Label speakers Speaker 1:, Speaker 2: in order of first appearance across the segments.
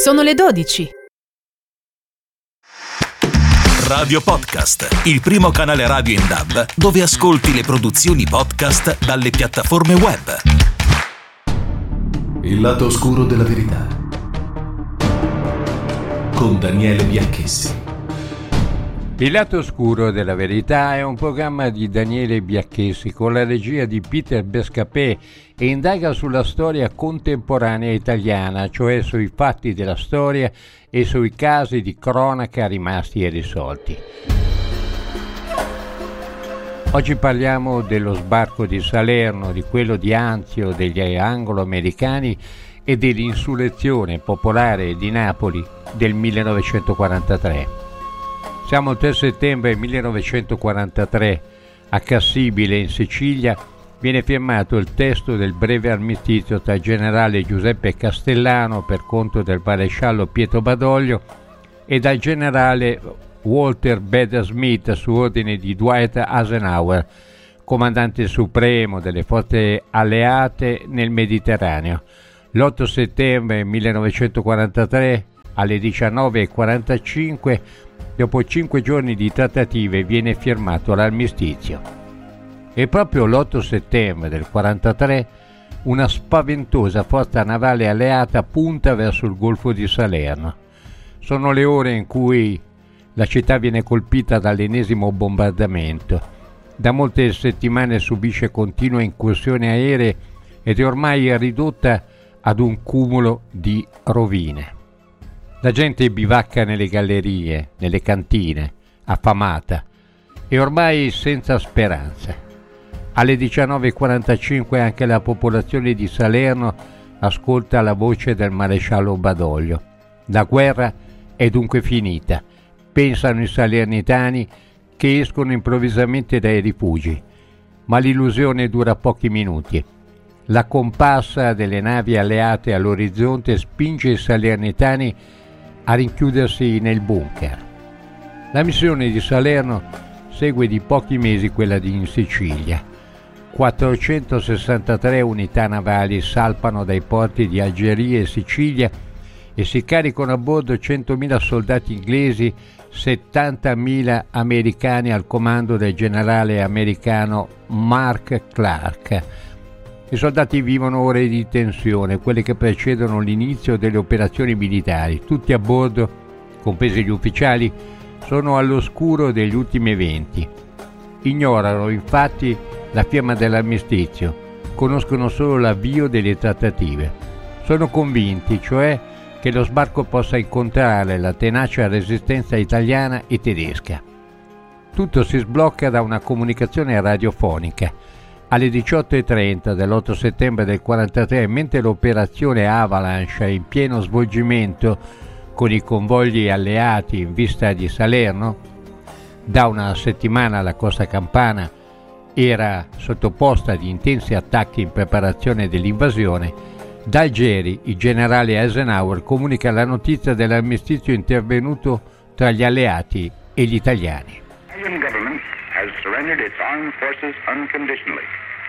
Speaker 1: Sono le 12.
Speaker 2: Radio Podcast, il primo canale radio in DAB dove ascolti le produzioni podcast dalle piattaforme web.
Speaker 3: Il lato oscuro della verità con Daniele Biacchessi.
Speaker 4: Il lato oscuro della verità è un programma di Daniele Biacchessi con la regia di Peter Bescapè e indaga sulla storia contemporanea italiana, cioè sui fatti della storia e sui casi di cronaca rimasti irrisolti. Oggi parliamo dello sbarco di Salerno, di quello di Anzio, degli anglo-americani e dell'insurrezione popolare di Napoli del 1943. Siamo il 3 settembre 1943, a Cassibile in Sicilia viene firmato il testo del breve armistizio tra il generale Giuseppe Castellano per conto del maresciallo Pietro Badoglio e dal generale Walter Bader Smith su ordine di Dwight Eisenhower, comandante supremo delle forze alleate nel Mediterraneo. L'8 settembre 1943 alle 19:45, dopo 5 giorni di trattative, viene firmato l'armistizio. E proprio l'8 settembre del 43 una spaventosa forza navale alleata punta verso il Golfo di Salerno. Sono le ore in cui la città viene colpita dall'ennesimo bombardamento. Da molte settimane subisce continue incursioni aeree ed è ormai ridotta ad un cumulo di rovine. La gente bivacca nelle gallerie, nelle cantine, affamata e ormai senza speranza. Alle 19:45 anche la popolazione di Salerno ascolta la voce del maresciallo Badoglio. La guerra è dunque finita, pensano i salernitani che escono improvvisamente dai rifugi, ma l'illusione dura pochi minuti. La comparsa delle navi alleate all'orizzonte spinge i salernitani a rinchiudersi nel bunker. La missione di Salerno segue di pochi mesi quella in Sicilia. 463 unità navali salpano dai porti di Algeria e Sicilia e si caricano a bordo 100.000 soldati inglesi, 70.000 americani al comando del generale americano Mark Clark. I soldati vivono ore di tensione, quelle che precedono l'inizio delle operazioni militari. Tutti a bordo, compresi gli ufficiali, sono all'oscuro degli ultimi eventi. Ignorano infatti la firma dell'armistizio, conoscono solo l'avvio delle trattative. Sono convinti, cioè, che lo sbarco possa incontrare la tenace resistenza italiana e tedesca. Tutto si sblocca da una comunicazione radiofonica. Alle 18:30 dell'8 settembre del 43, mentre l'operazione Avalanche è in pieno svolgimento con i convogli alleati in vista di Salerno, da una settimana la costa campana era sottoposta ad intensi attacchi in preparazione dell'invasione, da Algeri il generale Eisenhower comunica la notizia dell'armistizio intervenuto tra gli alleati e gli italiani.
Speaker 5: Italian government has surrendered its armed forces unconditionally.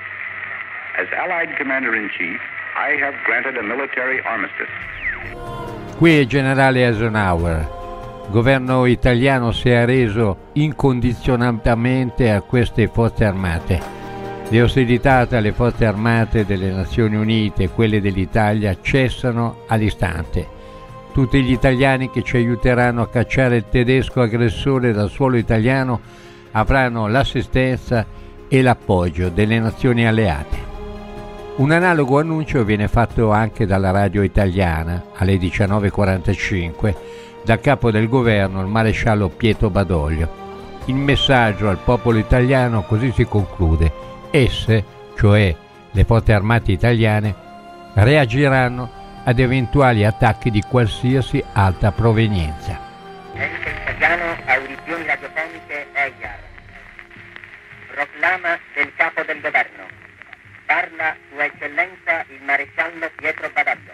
Speaker 5: As Allied Commander-in-Chief, I have granted a military armistice.
Speaker 4: Qui è il generale Eisenhower. Il governo italiano si è reso incondizionatamente a queste forze armate. Le ostilità tra le forze armate delle Nazioni Unite e quelle dell'Italia cessano all'istante. Tutti gli italiani che ci aiuteranno a cacciare il tedesco aggressore dal suolo italiano avranno l'assistenza e l'appoggio delle nazioni alleate. Un analogo annuncio viene fatto anche dalla radio italiana alle 19:45 dal capo del governo, il maresciallo Pietro Badoglio. Il messaggio al popolo italiano così si conclude: esse, cioè le forze armate italiane, reagiranno ad eventuali attacchi di qualsiasi alta provenienza.
Speaker 6: Ente italiano, audizioni radiofoniche EIAR. Proclama del capo del governo. Parla Sua Eccellenza il maresciallo Pietro Badoglio.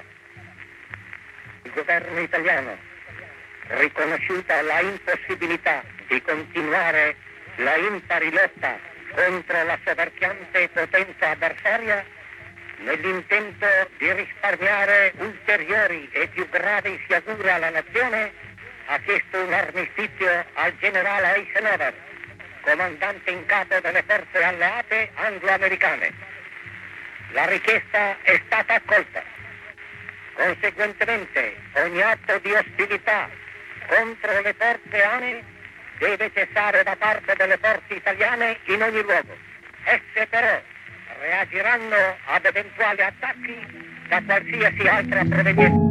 Speaker 6: Il governo italiano, riconosciuta la impossibilità di continuare la impari lotta contro la soverchiante potenza avversaria, nell'intento di risparmiare ulteriori e più gravi sciagure alla nazione, ha chiesto un armistizio al generale Eisenhower, comandante in capo delle forze alleate anglo-americane. La richiesta è stata accolta. Conseguentemente, ogni atto di ostilità contro le forze ANE deve cessare da parte delle forze italiane in ogni luogo. Esse però reagiranno ad eventuali attacchi da qualsiasi altra provenienza.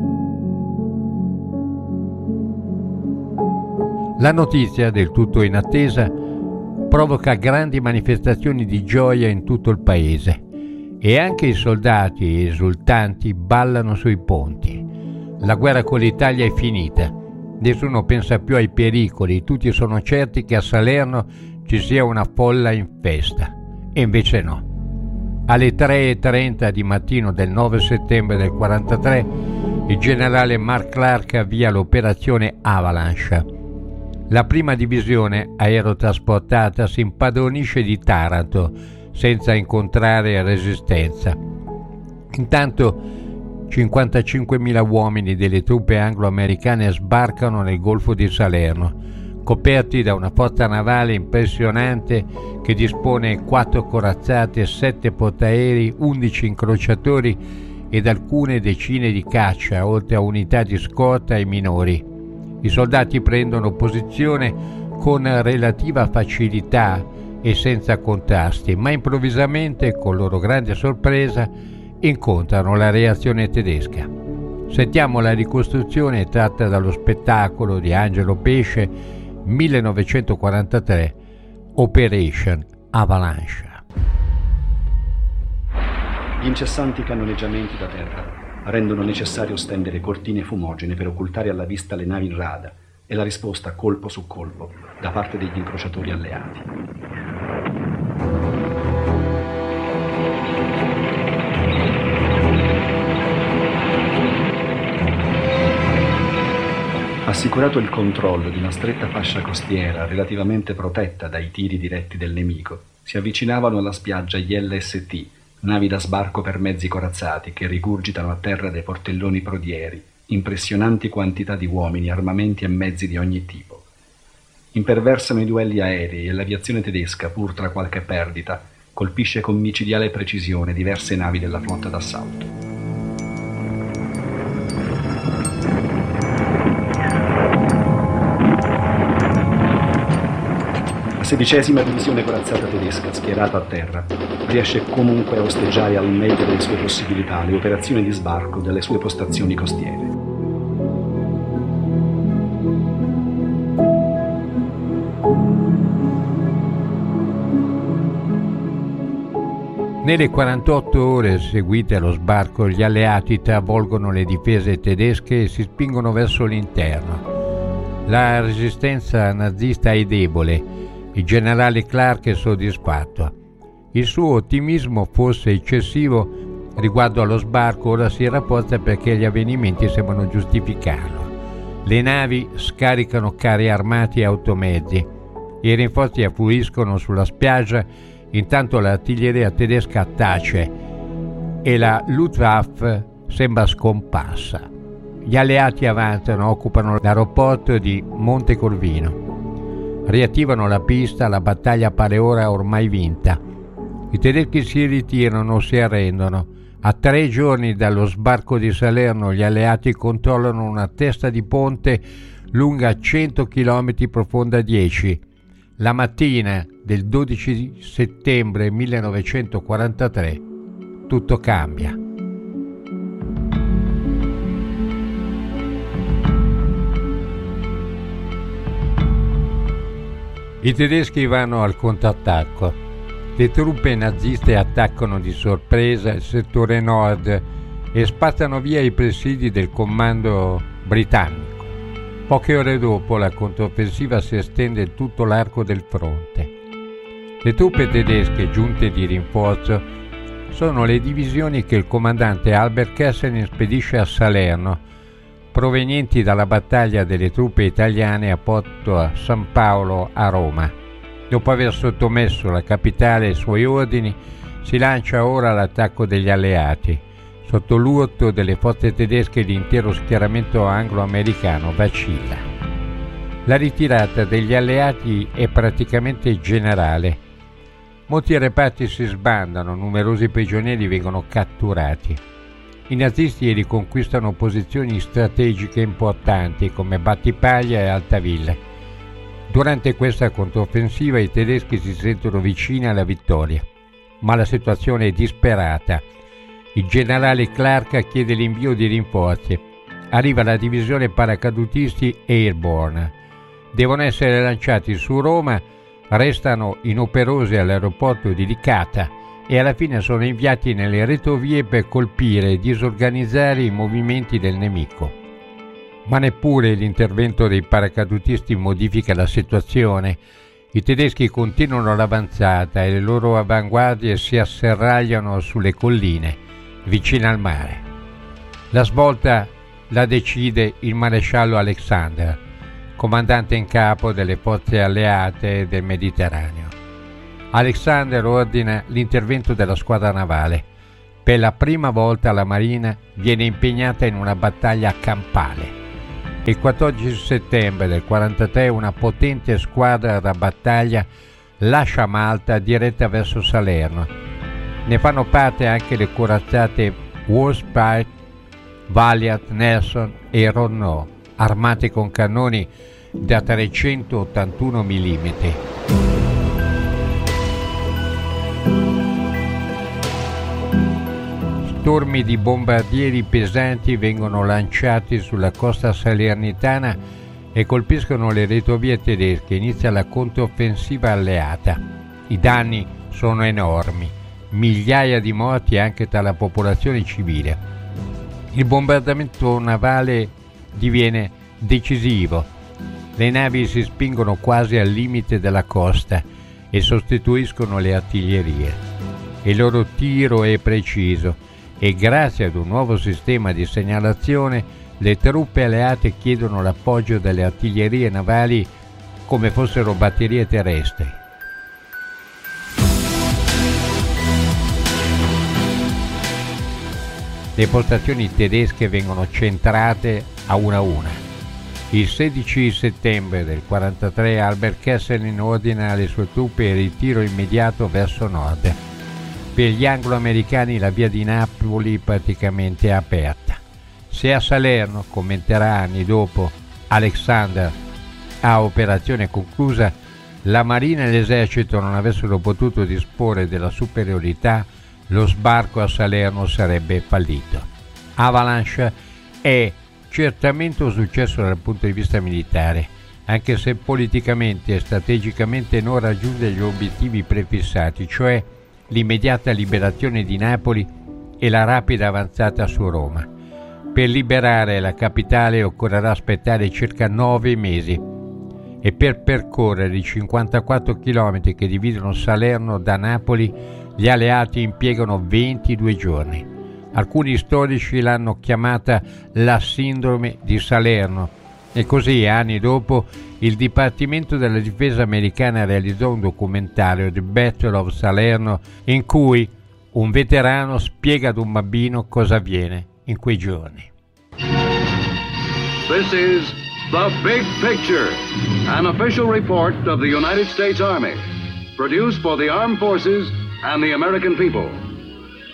Speaker 4: La notizia, del tutto inattesa, provoca grandi manifestazioni di gioia in tutto il paese e anche i soldati esultanti ballano sui ponti. La guerra con l'Italia è finita, nessuno pensa più ai pericoli, tutti sono certi che a Salerno ci sia una folla in festa. E invece no. Alle 3:30 di mattino del 9 settembre del 43 il generale Mark Clark avvia l'operazione Avalanche. La prima divisione aerotrasportata si impadronisce di Taranto senza incontrare resistenza. Intanto 55.000 uomini delle truppe anglo-americane sbarcano nel Golfo di Salerno, coperti da una forza navale impressionante che dispone 4 corazzate, 7 portaerei, 11 incrociatori ed alcune decine di caccia, oltre a unità di scorta e minori. I soldati prendono posizione con relativa facilità e senza contrasti, ma improvvisamente, con loro grande sorpresa, incontrano la reazione tedesca. Sentiamo la ricostruzione tratta dallo spettacolo di Angelo Pesce, 1943, Operation Avalanche.
Speaker 1: Gli incessanti cannoneggiamenti da terra rendono necessario stendere cortine fumogene per occultare alla vista le navi in rada e la risposta colpo su colpo da parte degli incrociatori alleati. Assicurato il controllo di una stretta fascia costiera relativamente protetta dai tiri diretti del nemico, si avvicinavano alla spiaggia gli LST, navi da sbarco per mezzi corazzati che rigurgitano a terra dei portelloni prodieri, impressionanti quantità di uomini, armamenti e mezzi di ogni tipo. Imperversano i duelli aerei e l'aviazione tedesca, pur tra qualche perdita, colpisce con micidiale precisione diverse navi della flotta d'assalto. La 16ª divisione corazzata tedesca, schierata a terra, riesce comunque a osteggiare al meglio delle sue possibilità le operazioni di sbarco delle sue postazioni costiere.
Speaker 4: Nelle 48 ore seguite allo sbarco, gli alleati travolgono le difese tedesche e si spingono verso l'interno. La resistenza nazista è debole. Il generale Clark è soddisfatto. Il suo ottimismo, forse eccessivo, riguardo allo sbarco ora si rafforza perché gli avvenimenti sembrano giustificarlo. Le navi scaricano carri armati e automezzi. I rinforzi affluiscono sulla spiaggia, intanto l'artiglieria tedesca tace e la Luftwaffe sembra scomparsa. Gli alleati avanzano, occupano l'aeroporto di Montecorvino. Riattivano la pista, la battaglia pare ora ormai vinta. I tedeschi si ritirano, si arrendono. A 3 giorni dallo sbarco di Salerno gli alleati controllano una testa di ponte lunga 100 km, profonda 10. La mattina del 12 settembre 1943 tutto cambia. I tedeschi vanno al contrattacco. Le truppe naziste attaccano di sorpresa il settore nord e spazzano via i presidi del comando britannico. Poche ore dopo la controffensiva si estende in tutto l'arco del fronte. Le truppe tedesche giunte di rinforzo sono le divisioni che il comandante Albert Kesselring spedisce a Salerno, provenienti dalla battaglia delle truppe italiane a Porto San Paolo a Roma. Dopo aver sottomesso la capitale ai suoi ordini, si lancia ora all'attacco degli alleati. Sotto l'urto delle forze tedesche l'intero schieramento anglo-americano vacilla. La ritirata degli alleati è praticamente generale. Molti reparti si sbandano, numerosi prigionieri vengono catturati. I nazisti riconquistano posizioni strategiche importanti come Battipaglia e Altavilla. Durante questa controffensiva i tedeschi si sentono vicini alla vittoria, ma la situazione è disperata. Il generale Clark chiede l'invio di rinforzi. Arriva la divisione paracadutisti Airborne. Devono essere lanciati su Roma, restano inoperosi all'aeroporto di Licata e alla fine sono inviati nelle retrovie per colpire e disorganizzare i movimenti del nemico. Ma neppure l'intervento dei paracadutisti modifica la situazione. I tedeschi continuano l'avanzata e le loro avanguardie si asserragliano sulle colline vicino al mare. La svolta la decide il maresciallo Alexander, comandante in capo delle forze alleate del Mediterraneo. Alexander ordina l'intervento della squadra navale. Per la prima volta la Marina viene impegnata in una battaglia campale. Il 14 settembre del 1943 una potente squadra da battaglia lascia Malta diretta verso Salerno. Ne fanno parte anche le corazzate Warspite, Valiant, Nelson e Roanoke, armate con cannoni da 381 mm. Stormi di bombardieri pesanti vengono lanciati sulla costa salernitana e colpiscono le retrovie tedesche. Inizia la controffensiva alleata. I danni sono enormi. Migliaia di morti anche tra la popolazione civile. Il bombardamento navale diviene decisivo. Le navi si spingono quasi al limite della costa e sostituiscono le artiglierie. Il loro tiro è preciso e grazie ad un nuovo sistema di segnalazione le truppe alleate chiedono l'appoggio delle artiglierie navali come fossero batterie terrestri. Le postazioni tedesche vengono centrate a una. Il 16 settembre del 1943 Albert Kesselring ordina alle sue truppe il ritiro immediato verso nord. Per gli anglo-americani la via di Napoli praticamente è aperta. Se a Salerno, commenterà anni dopo Alexander, a operazione conclusa, la Marina e l'Esercito non avessero potuto disporre della superiorità, lo sbarco a Salerno sarebbe fallito. Avalanche è certamente un successo dal punto di vista militare, anche se politicamente e strategicamente non raggiunge gli obiettivi prefissati, cioè l'immediata liberazione di Napoli e la rapida avanzata su Roma. Per liberare la capitale occorrerà aspettare circa 9 mesi e per percorrere i 54 chilometri che dividono Salerno da Napoli gli alleati impiegano 22 giorni. Alcuni storici l'hanno chiamata la sindrome di Salerno e così, anni dopo, il Dipartimento della Difesa americana realizzò un documentario, The Battle of Salerno, in cui un veterano spiega ad un bambino cosa avviene in quei giorni.
Speaker 7: This is The Big Picture, an official report of the United States Army, produced for the armed forces and the American people.